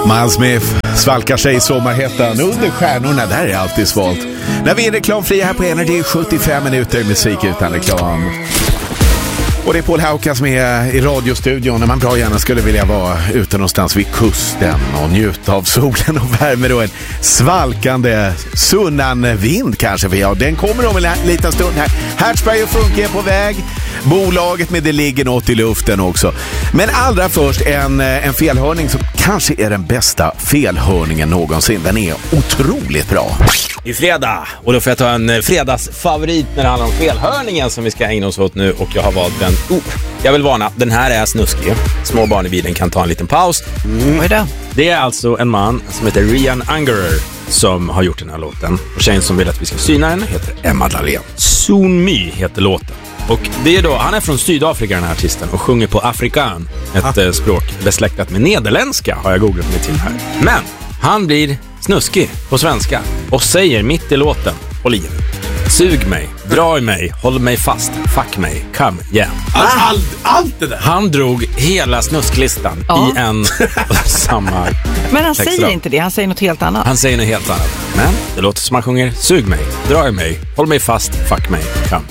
Miles Smith svalkar sig i sommarhettan under stjärnorna, där är alltid svalt. När vi är reklamfria här på Energy, 75 minuter musik utan reklam. Och det är Paul Hauka som är i radiostudion när man bra gärna skulle vilja vara ute någonstans vid kusten och njuta av solen och värme då. En svalkande sunnan vind kanske, för den kommer om en liten stund här. Hertzberg och Funke är på väg. Bolaget med det ligger något i luften också. Men allra först en felhörning som kanske är den bästa felhörningen någonsin. Den är otroligt bra. I fredag, och då får jag ta en fredagsfavorit när det handlar om felhörningen som vi ska ägna oss åt nu, och jag har valt den. Jag vill varna, den här är snuskig. Små barn i bilen kan ta en liten paus. Det är alltså en man som heter Rian Ungerer som har gjort den här låten. Och tjejen som vill att vi ska syna henne heter Emma Dahlén. Soon Me heter låten. Och det är då, han är från Sydafrika, den här artisten, och sjunger på afrikan, ett språk besläktat med nederländska, har jag googlat mig till här. Men han blir snuskig på svenska och säger mitt i låten, håll i, sug mig, dra i mig, håll mig fast, fuck mig, come igen. Allt det där. Han drog hela snusklistan i en samma. Men han säger inte det, han säger något helt annat. Han säger något helt annat. Men det låter som han sjunger, sug mig, dra i mig, håll mig fast, fuck mig, come